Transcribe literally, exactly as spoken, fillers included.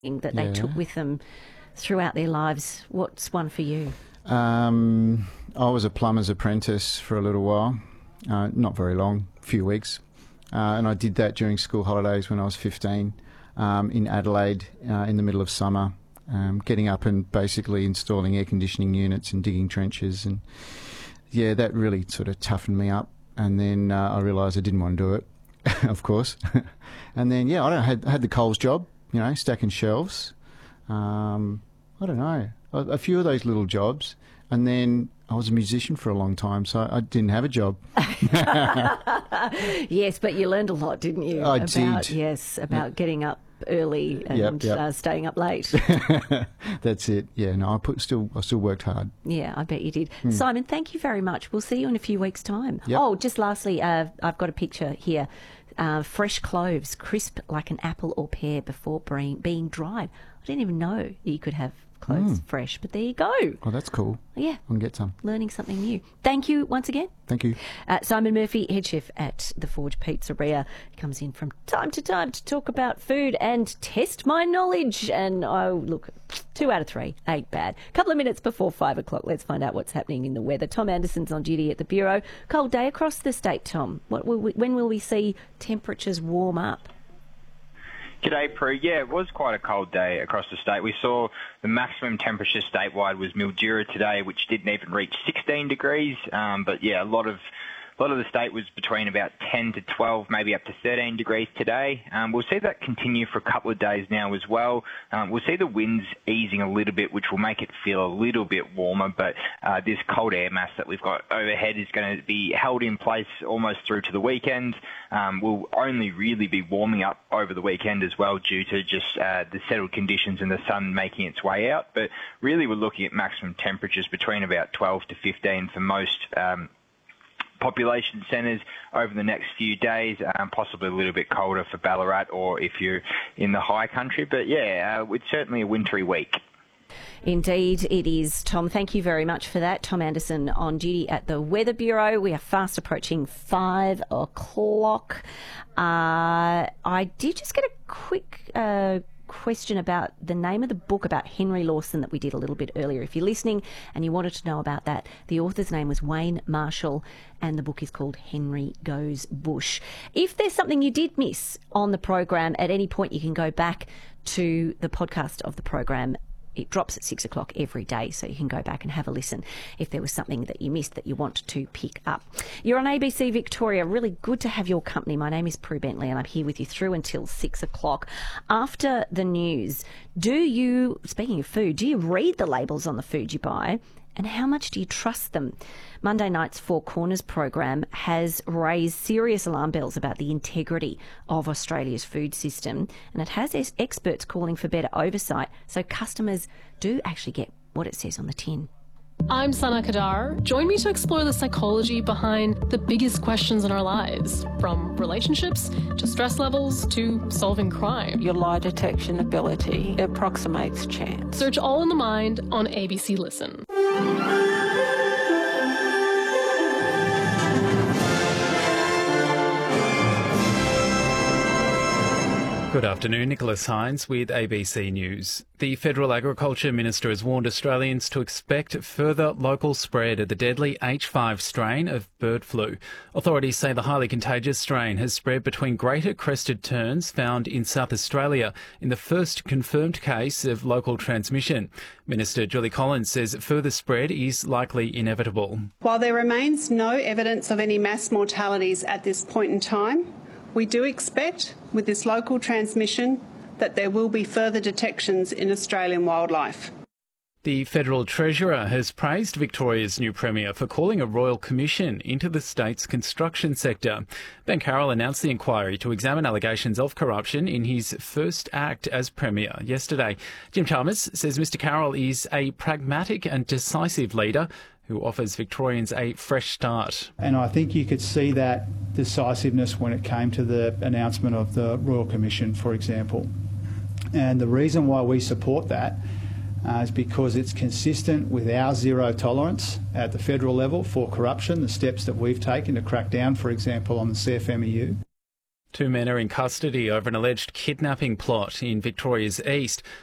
that they yeah. took with them throughout their lives. What's one for you? Um, I was a plumber's apprentice for a little while, uh, not very long, a few weeks, uh, and I did that during school holidays when I was fifteen um, in Adelaide uh, in the middle of summer, um, getting up and basically installing air conditioning units and digging trenches, and yeah, that really sort of toughened me up. And then uh, I realised I didn't want to do it, of course. And then yeah, I don't had had the Coles job, you know, stacking shelves. Um, I don't know, a, a few of those little jobs, and then I was a musician for a long time, so I didn't have a job. Yes, but you learned a lot, didn't you? I about, did. Yes, about yep. getting up early and yep, yep. Uh, staying up late. That's it. Yeah, no, I put still I still worked hard. Yeah, I bet you did. Hmm. Simon, thank you very much. We'll see you in a few weeks' time. Yep. Oh, just lastly, uh, I've got a picture here. Uh, fresh cloves, crisp like an apple or pear before being, being dried. I didn't even know you could have cloves mm. fresh, but there you go. Oh, that's cool. Yeah. I can get some. Learning something new. Thank you once again. Thank you. Uh, Simon Murphy, head chef at the Forge Pizzeria, comes in from time to time to talk about food and test my knowledge. And, oh, look, two out of three ain't bad. A couple of minutes before five o'clock, let's find out what's happening in the weather. Tom Anderson's on duty at the Bureau. Cold day across the state, Tom. What will we, when will we see temperatures warm up? G'day, Prue. Yeah, it was quite a cold day across the state. We saw the maximum temperature statewide was Mildura today, which didn't even reach sixteen degrees. Um, but yeah, a lot of a lot of the state was between about ten to twelve, maybe up to thirteen degrees today. Um, we'll see that continue for a couple of days now as well. Um, we'll see the winds easing a little bit, which will make it feel a little bit warmer. But uh, this cold air mass that we've got overhead is going to be held in place almost through to the weekend. Um, we'll only really be warming up over the weekend as well due to just uh, the settled conditions and the sun making its way out. But really we're looking at maximum temperatures between about twelve to fifteen for most um, population centres over the next few days, um, possibly a little bit colder for Ballarat or if you're in the high country. But yeah, uh, it's certainly a wintry week. Indeed, it is. Tom, thank you very much for that. Tom Anderson on duty at the Weather Bureau. We are fast approaching five o'clock. Uh, I did just get a quick uh, question about the name of the book about Henry Lawson that we did a little bit earlier. If you're listening and you wanted to know about that, the author's name was Wayne Marshall and the book is called Henry Goes Bush. If there's something you did miss on the program at any point, you can go back to the podcast of the program. It drops at six o'clock every day, so you can go back and have a listen if there was something that you missed that you want to pick up. You're on A B C Victoria. Really good to have your company. My name is Prue Bentley and I'm here with you through until six o'clock. After the news, do you, speaking of food, do you read the labels on the food you buy? And how much do you trust them? Monday night's Four Corners program has raised serious alarm bells about the integrity of Australia's food system, and it has experts calling for better oversight so customers do actually get what it says on the tin. I'm Sana Kadar. Join me to explore the psychology behind the biggest questions in our lives, from relationships to stress levels to solving crime. Your lie detection ability approximates chance. Search All in the Mind on A B C Listen. Good afternoon, Nicholas Hines with A B C News. The Federal Agriculture Minister has warned Australians to expect further local spread of the deadly H five strain of bird flu. Authorities say the highly contagious strain has spread between greater crested terns found in South Australia in the first confirmed case of local transmission. Minister Julie Collins says further spread is likely inevitable. While there remains no evidence of any mass mortalities at this point in time, we do expect, with this local transmission, that there will be further detections in Australian wildlife. The Federal Treasurer has praised Victoria's new Premier for calling a royal commission into the state's construction sector. Ben Carroll announced the inquiry to examine allegations of corruption in his first act as Premier yesterday. Jim Chalmers says Mr Carroll is a pragmatic and decisive leader who offers Victorians a fresh start. And I think you could see that decisiveness when it came to the announcement of the Royal Commission, for example. And the reason why we support that uh, is because it's consistent with our zero tolerance at the federal level for corruption, the steps that we've taken to crack down, for example, on the C F M E U. Two men are in custody over an alleged kidnapping plot in Victoria's east.